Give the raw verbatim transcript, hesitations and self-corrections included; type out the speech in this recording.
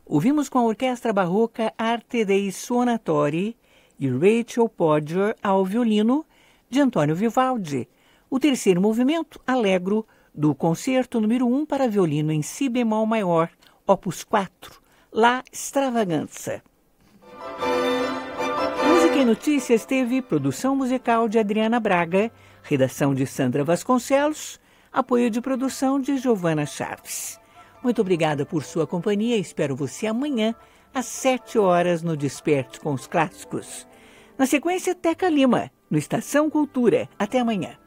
Ouvimos com a Orquestra Barroca Arte dei Suonatori e Rachel Podger ao violino, de Antônio Vivaldi. O terceiro movimento, Allegro, do Concerto número um para violino em si bemol maior, opus quatro, La Stravaganza. Música e Notícias teve produção musical de Adriana Braga, redação de Sandra Vasconcelos, apoio de produção de Giovana Chaves. Muito obrigada por sua companhia. Espero você amanhã, às sete horas, no Desperte com os Clássicos. Na sequência, Teca Lima, no Estação Cultura. Até amanhã.